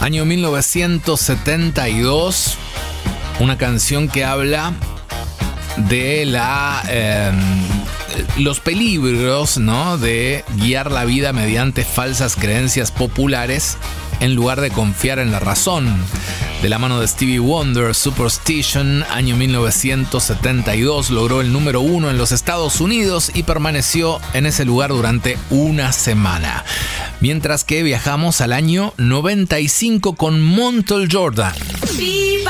Año 1972, una canción que habla de los peligros, ¿no?, de guiar la vida mediante falsas creencias populares en lugar de confiar en la razón. De la mano de Stevie Wonder, Superstition, año 1972, logró el número 1 en los Estados Unidos y permaneció en ese lugar durante una semana. Mientras que viajamos al año 95 con Montel Jordan. Viva